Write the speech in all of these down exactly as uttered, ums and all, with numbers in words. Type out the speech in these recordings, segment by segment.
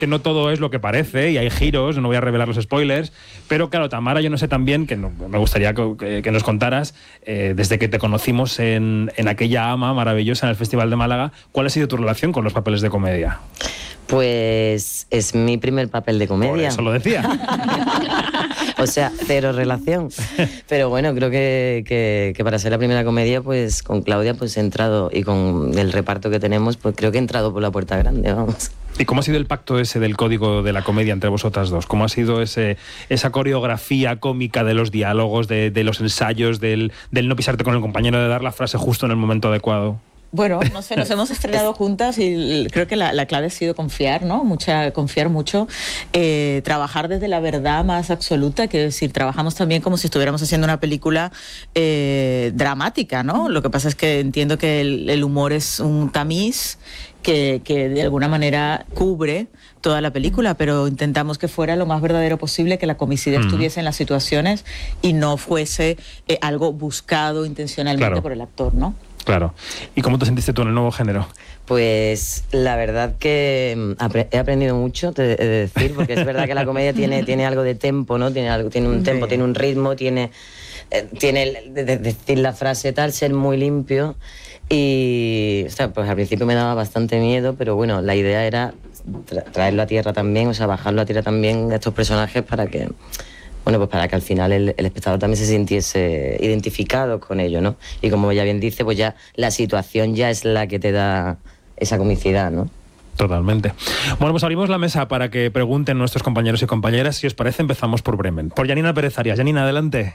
que no todo es lo que parece y hay giros, no voy a revelar los spoilers, pero claro, Tamara, yo no sé también, que no, me gustaría que, que, que nos contaras, eh, desde que te conocimos en, en aquella ama maravillosa en el Festival de Málaga, ¿cuál ha sido tu relación con los papeles de comedia? Pues es mi primer papel de comedia. Por eso lo decía. O sea, cero relación. Pero bueno, creo que, que, que para ser la primera comedia, pues con Claudia pues he entrado, y con el reparto que tenemos, pues creo que he entrado por la puerta grande, vamos. ¿Y cómo ha sido el pacto ese del código de la comedia entre vosotras dos? ¿Cómo ha sido ese, esa coreografía cómica de los diálogos, de, de los ensayos, del, del no pisarte con el compañero, de dar la frase justo en el momento adecuado? Bueno, no sé, nos hemos estrenado juntas y creo que la, la clave ha sido confiar, ¿no? Mucha, confiar mucho, eh, trabajar desde la verdad más absoluta, que es decir, trabajamos también como si estuviéramos haciendo una película eh, dramática, ¿no? Lo que pasa es que entiendo que el, el humor es un tamiz que, que de alguna manera cubre toda la película, pero intentamos que fuera lo más verdadero posible, que la comicidad mm. estuviese en las situaciones y no fuese eh, algo buscado intencionalmente claro. por el actor, ¿no? Claro. ¿Y cómo te sentiste tú en el nuevo género? Pues la verdad que he aprendido mucho, te he de decir, porque es verdad que la comedia tiene, tiene algo de tempo, ¿no? Tiene algo, tiene un tempo, sí. tiene un ritmo, tiene, eh, tiene el, de, de decir la frase tal, ser muy limpio. Y, o sea, pues al principio me daba bastante miedo, pero bueno, la idea era tra traerlo a tierra también, o sea, bajarlo a tierra también a estos personajes para que... Bueno, pues para que al final el, el espectador también se sintiese identificado con ello, ¿no? Y como ella bien dice, pues ya la situación ya es la que te da esa comicidad, ¿no? Totalmente. Bueno, pues abrimos la mesa para que pregunten nuestros compañeros y compañeras. Si os parece, empezamos por Bremen. Por Janina Pérez Arias. Janina, adelante.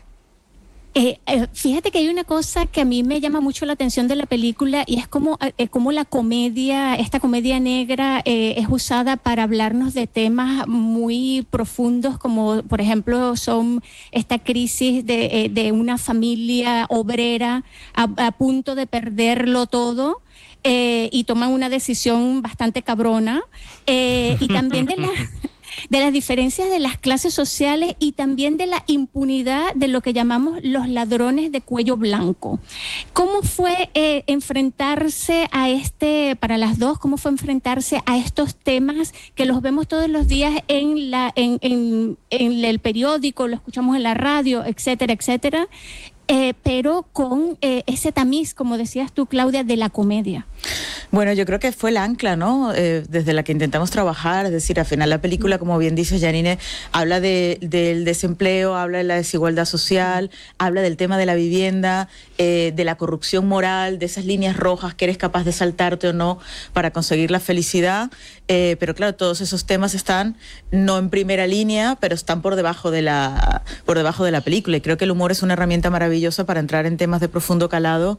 Eh, eh, fíjate que hay una cosa que a mí me llama mucho la atención de la película y es como, eh, como la comedia, esta comedia negra eh, es usada para hablarnos de temas muy profundos, como por ejemplo son esta crisis de, eh, de una familia obrera a, a punto de perderlo todo. Eh, y toman una decisión bastante cabrona eh, y también de la... de las diferencias de las clases sociales y también de la impunidad de lo que llamamos los ladrones de cuello blanco. ¿Cómo fue eh, enfrentarse a este, para las dos, cómo fue enfrentarse a estos temas que los vemos todos los días en, la, en, en, en el periódico, lo escuchamos en la radio, etcétera, etcétera? Eh, pero con eh, ese tamiz, como decías tú, Claudia, de la comedia. Bueno, yo creo que fue el ancla, ¿no? Eh, desde la que intentamos trabajar, es decir, al final la película, como bien dice Janine, habla de, del desempleo, habla de la desigualdad social, habla del tema de la vivienda, eh, de la corrupción moral, de esas líneas rojas que eres capaz de saltarte o no para conseguir la felicidad, eh, pero claro, todos esos temas están no en primera línea, pero están por debajo de la, por debajo de la película, y creo que el humor es una herramienta maravillosa para entrar en temas de profundo calado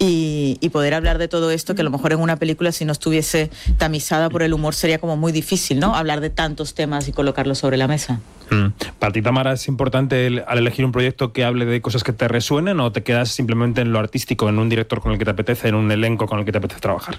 y, y poder hablar de todo esto, que a lo mejor en una película, si no estuviese tamizada por el humor, sería como muy difícil, ¿no? Hablar de tantos temas y colocarlos sobre la mesa. Mm. ¿Para ti, Tamara, es importante el, al elegir un proyecto que hable de cosas que te resuenen o te quedas simplemente en lo artístico, en un director con el que te apetece, en un elenco con el que te apetece trabajar?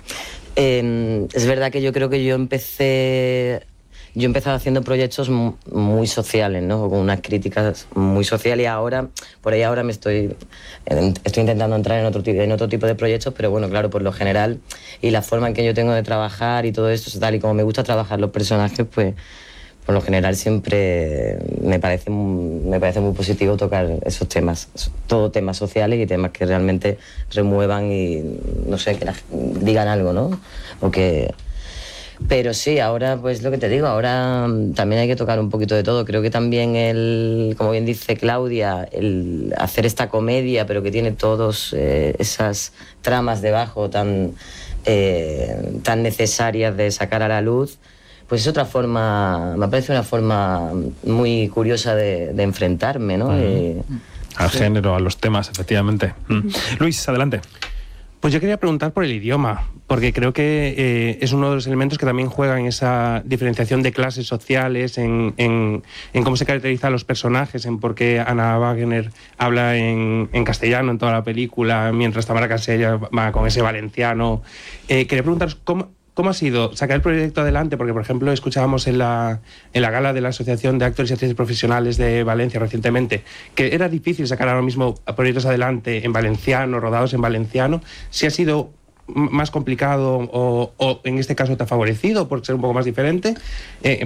Eh, es verdad que yo creo que yo empecé... Yo he empezado haciendo proyectos muy sociales, ¿no? Con unas críticas muy sociales, y ahora, por ahí ahora me estoy, estoy intentando entrar en otro, en otro tipo de proyectos, pero bueno, claro, por lo general, y la forma en que yo tengo de trabajar y todo esto, tal y como me gusta trabajar los personajes, pues por lo general siempre me parece, me parece muy positivo tocar esos temas, todo temas sociales y temas que realmente remuevan y, no sé, que la, digan algo, ¿no? O que... Pero sí, ahora pues lo que te digo, ahora también hay que tocar un poquito de todo. Creo que también el, como bien dice Claudia, el hacer esta comedia, pero que tiene todas eh, esas tramas debajo tan, eh, tan necesarias de sacar a la luz, pues es otra forma, me parece una forma muy curiosa de, de enfrentarme, ¿no? Uh-huh. eh, Al sí. género, a los temas, efectivamente. Uh-huh. Luis, adelante. Pues yo quería preguntar por el idioma, porque creo que eh, es uno de los elementos que también juega en esa diferenciación de clases sociales, en, en, en cómo se caracterizan los personajes, en por qué Ana Wagner habla en, en castellano en toda la película, mientras Tamara Casella va con ese valenciano. Eh, quería preguntaros cómo... ¿Cómo ha sido sacar el proyecto adelante? Porque, por ejemplo, escuchábamos en la, en la gala de la Asociación de Actores y Actrices Profesionales de Valencia recientemente que era difícil sacar ahora mismo proyectos adelante en valenciano, rodados en valenciano. ¿Sí ha sido más complicado o, o en este caso te ha favorecido por ser un poco más diferente? Eh,